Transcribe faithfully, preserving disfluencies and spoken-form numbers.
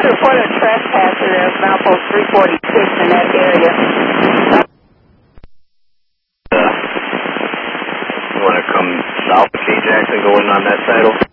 to report a trespasser there, Milepost three forty-six in that area. Uh, you want to come south of K. Jackson, go in on that title?